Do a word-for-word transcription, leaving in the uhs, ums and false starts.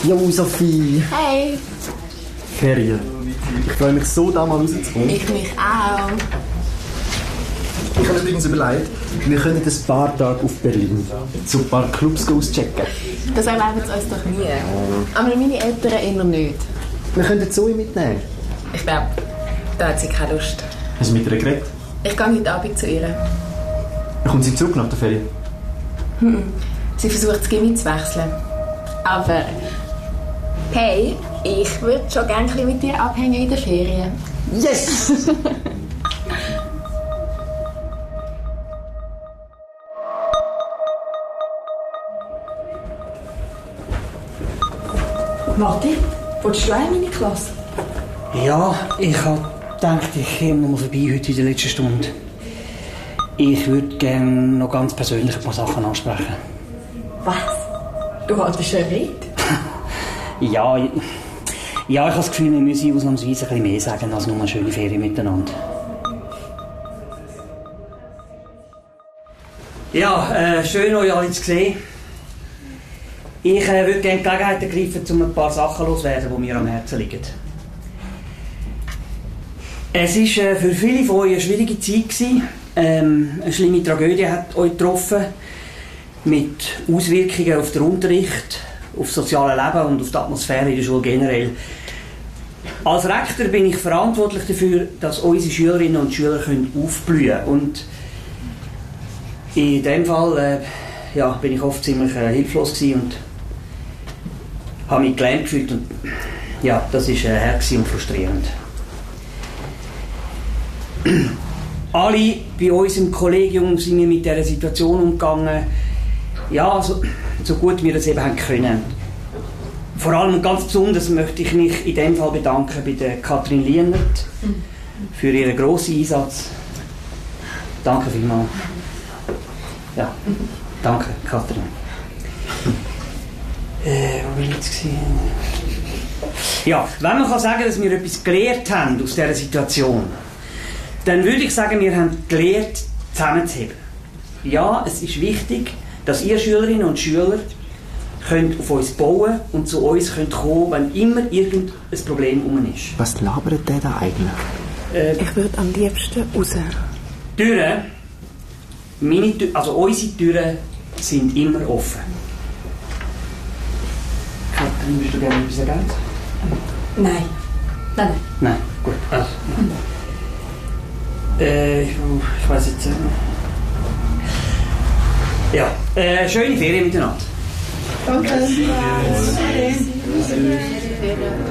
Jo, Sophie. Hey. Ferien. Ich freue mich so, da mal rauszukommen. Ich mich auch. Ich habe mir übrigens überlegt, wir können ein paar Tage auf Berlin zu ein paar Clubs auschecken. Das erlauben sie uns doch nie. Aber meine Eltern eher nicht. Wir können Zoe mitnehmen. Ich glaube, da hat sie keine Lust. Hast du mit ihr geredet? Ich gehe heute Abend zu ihr. Kommt sie zurück nach der Ferien? Hm. Sie versucht, das Gimmi zu wechseln. Aber hey, ich würde schon gerne ein bisschen mit dir abhängen in der Ferien. Yes! Matti, willst du auch in meine Klasse? Ja, ich habe gedacht, ich komme noch mal vorbei heute in der letzten Stunde. Ich würde gerne noch ganz persönlich ein paar Sachen ansprechen. Was? Du haltest eine Rede? Ja, ich, ja, ich habe das Gefühl, wir müssen ausnahmsweise ein bisschen mehr sagen als nur eine schöne Ferien miteinander. Ja, äh, schön, euch alle zu sehen. Ich äh, würde gerne die Gelegenheit ergreifen, um ein paar Sachen loszuwerden, die mir am Herzen liegen. Es war äh, für viele von euch eine schwierige Zeit gewesen. Ähm, eine schlimme Tragödie hat euch getroffen, mit Auswirkungen auf den Unterricht, auf das soziale Leben und auf die Atmosphäre in der Schule generell. Als Rektor bin ich verantwortlich dafür, dass unsere Schülerinnen und Schüler können aufblühen können. Und in dem Fall äh, ja, bin ich oft ziemlich äh, hilflos gewesen und habe mich gelähmt gefühlt. Und, ja, das war äh, hart und frustrierend. Alle bei uns im Kollegium sind wir mit dieser Situation umgegangen, ja, so, so gut wir das eben haben können. Vor allem und ganz besonders möchte ich mich in diesem Fall bedanken bei der Katrin Lienert für ihren grossen Einsatz. Danke vielmals. Ja, danke, Katrin. Äh, wo war ich jetzt? Ja, wenn man kann sagen, dass wir etwas gelernt haben aus dieser Situation, dann würde ich sagen, wir haben gelernt, zusammenzuheben. Ja, es ist wichtig, dass ihr Schülerinnen und Schüler könnt auf uns bauen und zu uns könnt kommen, wenn immer irgendein Problem um ist. Was labert der da eigentlich? Äh, ich würde am liebsten raus. Türen, meine Tür, also unsere Türen sind immer offen. Katrin, würdest du gerne etwas ergänzen? Nein. Nein. Nein, gut. Also. Äh, ich weiss jetzt nicht. Ja, äh, schöne Ferien miteinander. Danke. Danke.